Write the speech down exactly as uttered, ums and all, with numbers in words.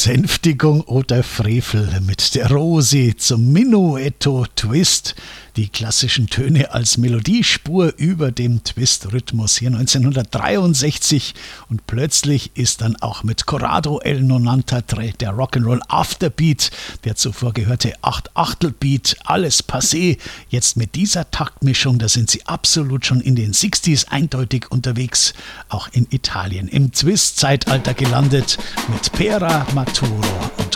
Besänftigung oder Frevel mit der Rosi zum Minuetto-Twist. Die klassischen Töne als Melodiespur über dem Twist-Rhythmus hier neunzehnhundertdreiundsechzig und plötzlich ist dann auch mit Corrado El Nonantatré der Rock'n'Roll Afterbeat, der zuvor gehörte Acht-Achtel-Beat, alles passé. Jetzt mit dieser Taktmischung, da sind sie absolut schon in den sechziger eindeutig unterwegs, auch in Italien im Twist-Zeitalter gelandet mit Pera Maturo und